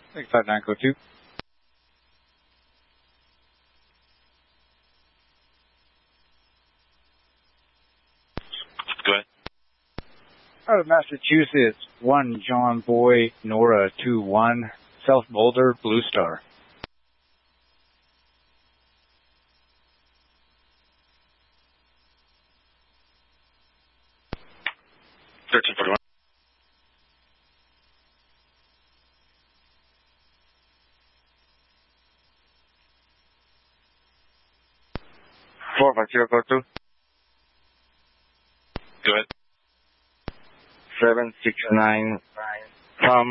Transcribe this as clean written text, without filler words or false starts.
659 code 2. Go ahead. Out of Massachusetts, 1 John Boy, Nora 21, South Boulder, Blue Star. $13.41. 450 code 2. Go ahead. 769 from